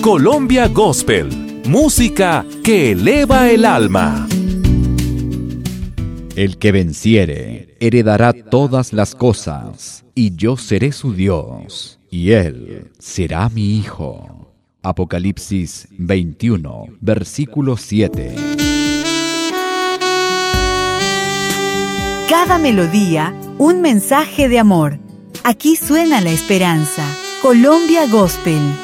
Colombia Gospel, música que eleva el alma. El que venciere heredará todas las cosas, y yo seré su Dios, y él será mi hijo. Apocalipsis 21, versículo 7. Cada melodía, un mensaje de amor. Aquí suena la esperanza. Colombia Gospel.